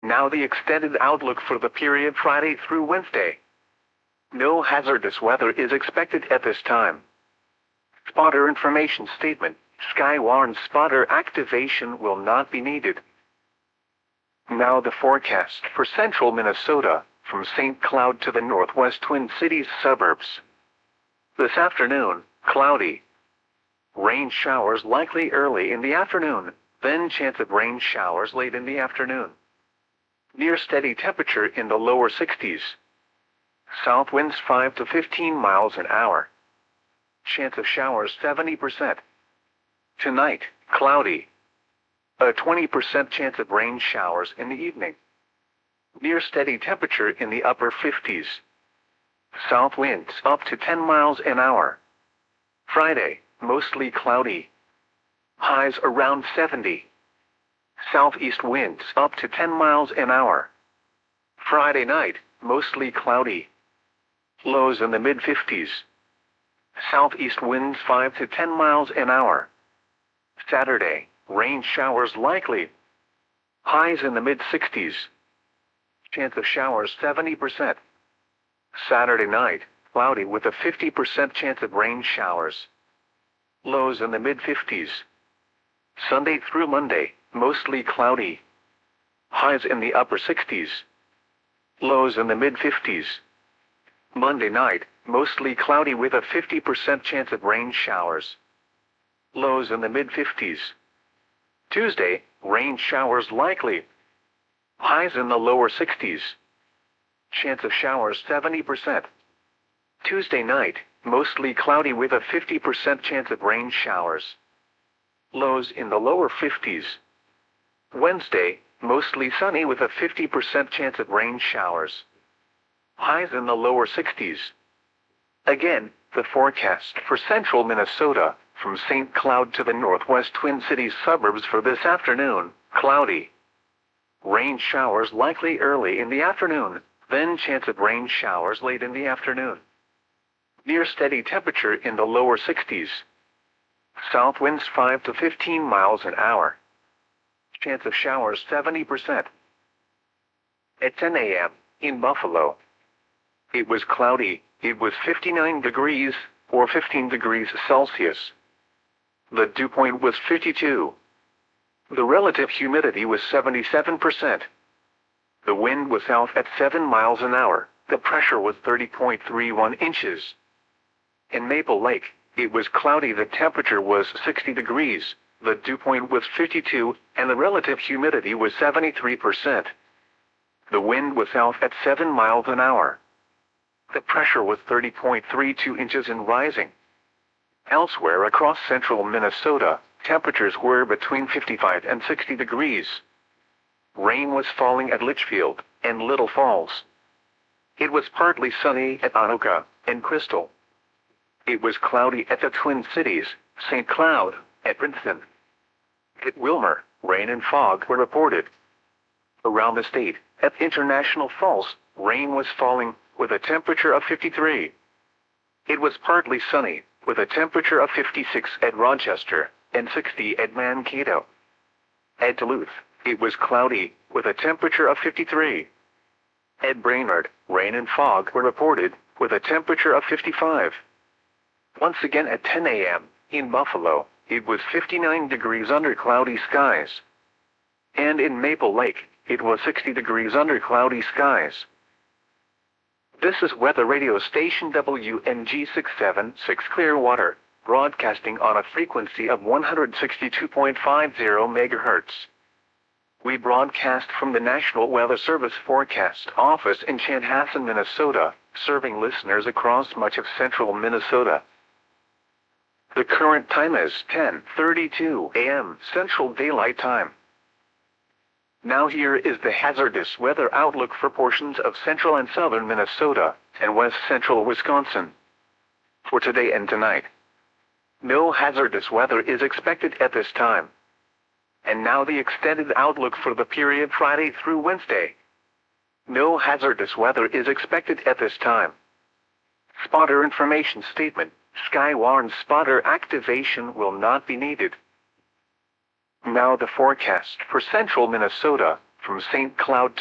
Now the extended outlook for the period Friday through Wednesday. No hazardous weather is expected at this time. Spotter information statement. Sky warns spotter activation will not be needed. Now the forecast for central Minnesota, from St. Cloud to the northwest Twin Cities suburbs. This afternoon, cloudy. Rain showers likely early in the afternoon, then chance of rain showers late in the afternoon. Near steady temperature in the lower 60s. South winds 5 to 15 miles an hour. Chance of showers 70%. Tonight, cloudy. A 20% chance of rain showers in the evening. Near steady temperature in the upper 50s. South winds up to 10 miles an hour. Friday, mostly cloudy. Highs around 70. Southeast winds up to 10 miles an hour. Friday night, mostly cloudy. Lows in the mid-50s. Southeast winds 5 to 10 miles an hour. Saturday, rain showers likely. Highs in the mid-60s. Chance of showers 70%. Saturday night, cloudy with a 50% chance of rain showers. Lows in the mid-50s. Sunday through Monday, mostly cloudy. Highs in the upper 60s. Lows in the mid-50s. Monday night, mostly cloudy with a 50% chance of rain showers. Lows in the mid-50s. Tuesday, rain showers likely. Highs in the lower 60s. Chance of showers 70%. Tuesday night, mostly cloudy with a 50% chance of rain showers. Lows in the lower 50s. Wednesday, mostly sunny with a 50% chance of rain showers. Highs in the lower 60s. Again, the forecast for central Minnesota, from St. Cloud to the northwest Twin Cities suburbs for this afternoon, cloudy. Rain showers likely early in the afternoon, then chance of rain showers late in the afternoon. Near steady temperature in the lower 60s. South winds 5 to 15 miles an hour. Chance of showers 70%. At 10 a.m., in Buffalo, it was cloudy. It was 59 degrees, or 15 degrees Celsius. The dew point was 52. The relative humidity was 77%. The wind was south at 7 miles an hour. The pressure was 30.31 inches. In Maple Lake, it was cloudy. The temperature was 60 degrees. The dew point was 52, and the relative humidity was 73%. The wind was south at 7 miles an hour. The pressure was 30.32 inches and rising. Elsewhere across central Minnesota, temperatures were between 55 and 60 degrees. Rain was falling at Litchfield and Little Falls. It was partly sunny at Anoka and Crystal. It was cloudy at the Twin Cities, St. Cloud, at Princeton. At Wilmer, rain and fog were reported. Around the state, at International Falls, rain was falling, with a temperature of 53. It was partly sunny, with a temperature of 56 at Rochester, and 60 at Mankato. At Duluth, it was cloudy, with a temperature of 53. At Brainerd, rain and fog were reported, with a temperature of 55. Once again at 10 a.m., in Buffalo, it was 59 degrees under cloudy skies. And in Maple Lake, it was 60 degrees under cloudy skies. This is weather radio station WNG 676 Clearwater, broadcasting on a frequency of 162.50 MHz. We broadcast from the National Weather Service Forecast Office in Chanhassen, Minnesota, serving listeners across much of central Minnesota. The current time is 10:32 a.m. Central Daylight Time. Now here is the hazardous weather outlook for portions of central and southern Minnesota and west central Wisconsin. For today and tonight, no hazardous weather is expected at this time. And now the extended outlook for the period Friday through Wednesday. No hazardous weather is expected at this time. Spotter information statement. Sky warns spotter activation will not be needed. Now the forecast for central Minnesota, from St. Cloud